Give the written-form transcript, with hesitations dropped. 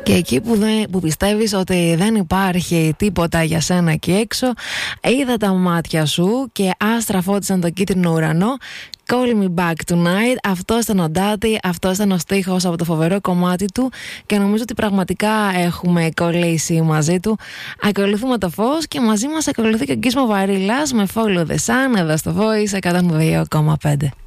Και εκεί που πιστεύεις ότι δεν υπάρχει τίποτα για σένα εκεί έξω, είδα τα μάτια σου και άστρα φώτισαν το κίτρινο ουρανό. Call me back tonight. Αυτό ήταν ο Ντάτι, αυτό ήταν ο στίχος από το φοβερό κομμάτι του και νομίζω ότι πραγματικά έχουμε κολλήσει μαζί του. Ακολουθούμε το φως και μαζί μας ακολουθεί και ο Γκίσμο Βαρύλας με Follow the Sun εδώ στο Voice 102,5.